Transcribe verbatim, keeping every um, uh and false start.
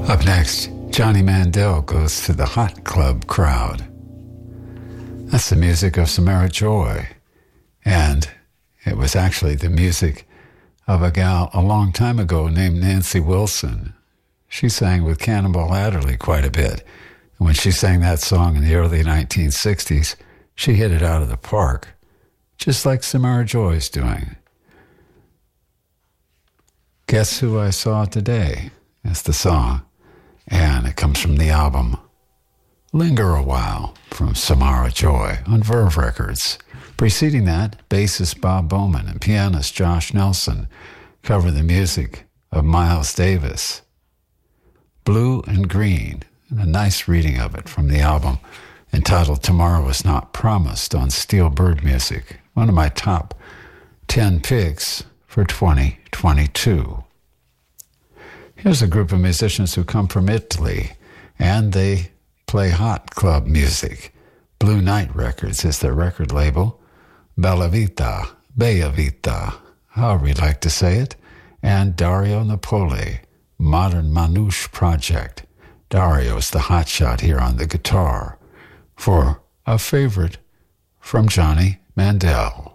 Up next, Johnny Mandel goes to the Hot Club crowd. That's the music of Samara Joy. And it was actually the music of a gal a long time ago named Nancy Wilson. She sang with Cannonball Adderley quite a bit. And when she sang that song in the early nineteen sixties, she hit it out of the park, just like Samara Joy's doing. Guess Who I Saw Today is the song. And it comes from the album Linger a While from Samara Joy on Verve Records. Preceding that, bassist Bob Bowman and pianist Josh Nelson cover the music of Miles Davis. Blue and Green, and a nice reading of it from the album entitled Tomorrow Is Not Promised on Steel Bird Music, one of my top ten picks for twenty twenty-two. Here's a group of musicians who come from Italy, and they play hot club music. Blue Night Records is their record label. Bella Vita, Bella Vita, however you'd like to say it, and Dario Napoli, Modern Manouche Project. Dario's the hotshot here on the guitar for a favorite from Johnny Mandel.